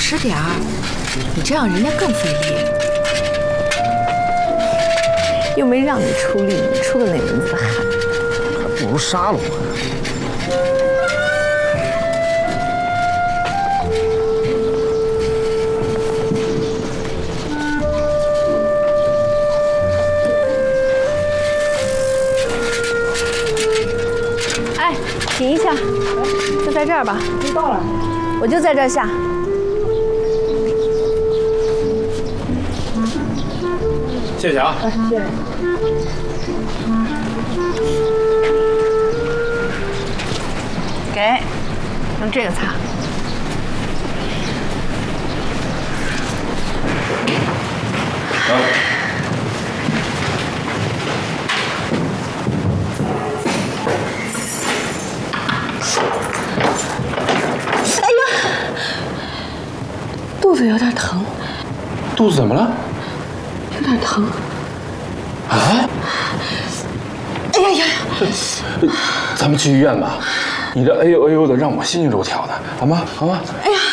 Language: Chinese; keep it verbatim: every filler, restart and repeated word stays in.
实点儿，你这样人家更费力。 又没让你出力，你出的哪门子的汗？ 还不如杀了我。 停一下，就在这儿吧。听到了，我就在这儿下。 谢谢啊。哎，谢谢。 给，用这个擦。 啊。 肚子有点疼， 肚子怎么了？ 有点疼。 啊！ 哎呀呀！ 咱们去医院吧。你这哎呦哎呦的，让我心惊肉跳的，好吗？好吗？ 哎呀！